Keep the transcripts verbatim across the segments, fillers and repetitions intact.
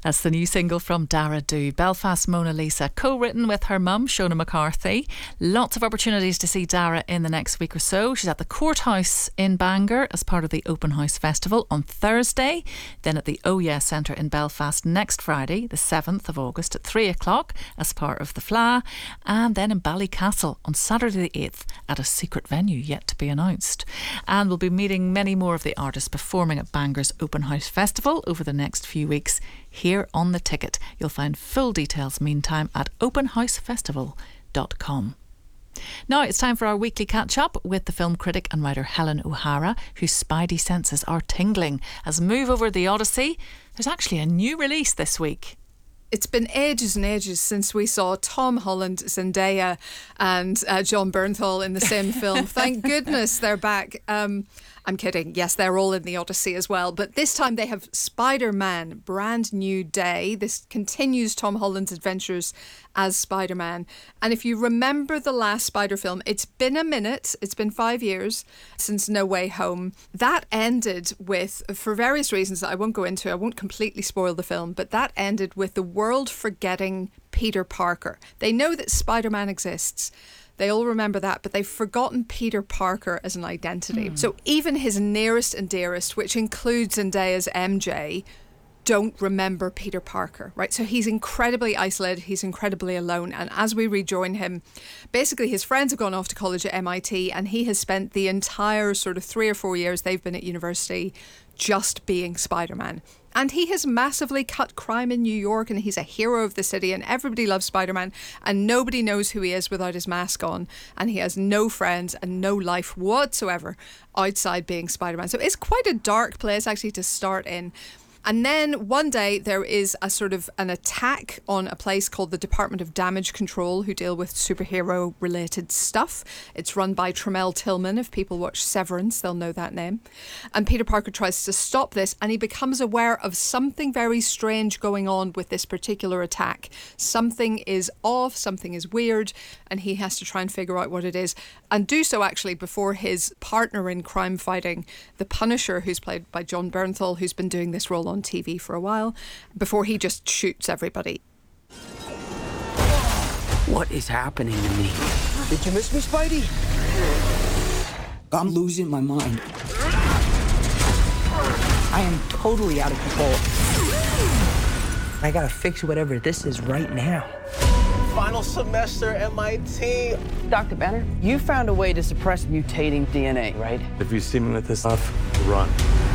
That's the new single from Dara Do. Belfast Mona Lisa, co-written with her mum, Shona McCarthy. Lots of opportunities to see Dara in the next week or so. She's at the Courthouse in Bangor as part of the Open House Festival on Thursday. Then at the Oh Yeah Centre in Belfast next Friday, the seventh of August at three o'clock as part of the F L A. And then in Ballycastle on Saturday the eighth at a secret venue yet to be announced. And we'll be meeting many more of the artists performing at Bangor's Open House Festival over the next few weeks here on The Ticket. You'll find full details meantime at open house festival dot com. Now it's time for our weekly catch-up with the film critic and writer Helen O'Hara, whose spidey senses are tingling as Move Over the Odyssey. There's actually a new release this week. It's been ages and ages since we saw Tom Holland, Zendaya and uh, Jon Bernthal in the same film. Thank goodness they're back. Um, I'm kidding. Yes, they're all in the Odyssey as well. But this time they have Spider-Man, Brand New Day. This continues Tom Holland's adventures as Spider-Man. And if you remember the last Spider film, it's been a minute. It's been five years since No Way Home. That ended with, for various reasons that I won't go into, I won't completely spoil the film, but that ended with the world forgetting Peter Parker. They know that Spider-Man exists. They all remember that, but they've forgotten Peter Parker as an identity. Mm. So even his nearest and dearest, which includes Zendaya's M J, don't remember Peter Parker, right? So he's incredibly isolated, he's incredibly alone. And as we rejoin him, basically his friends have gone off to college at M I T and he has spent the entire sort of three or four years they've been at university just being Spider-Man. And he has massively cut crime in New York and he's a hero of the city and everybody loves Spider-Man and nobody knows who he is without his mask on, and he has no friends and no life whatsoever outside being Spider-Man. So it's quite a dark place actually to start in. And then one day there is a sort of an attack on a place called the Department of Damage Control, who deal with superhero related stuff. It's run by Tremel Tillman. If people watch Severance, they'll know that name. And Peter Parker tries to stop this and he becomes aware of something very strange going on with this particular attack. Something is off, something is weird, and he has to try and figure out what it is. And do so actually before his partner in crime fighting, the Punisher, who's played by Jon Bernthal, who's been doing this role on T V for a while, before he just shoots everybody. What is happening to me? Did you miss me, Spidey? I'm losing my mind. I am totally out of control. I gotta fix whatever this is right now. Final semester M I T. Doctor Banner, you found a way to suppress mutating D N A, right? If you see me with this stuff, run.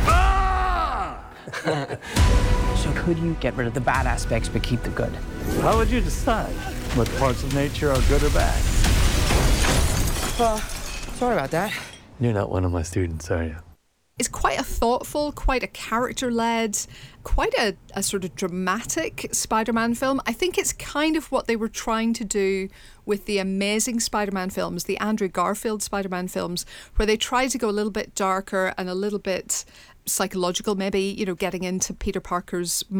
So could you get rid of the bad aspects but keep the good? How would you decide what parts of nature are good or bad? Uh, sorry about that. You're not one of my students, are you? It's quite a thoughtful, quite a character-led, quite a, a sort of dramatic Spider-Man film. I think it's kind of what they were trying to do with the Amazing Spider-Man films, the Andrew Garfield Spider-Man films, where they tried to go a little bit darker and a little bit psychological, maybe, you know, getting into Peter Parker's mind.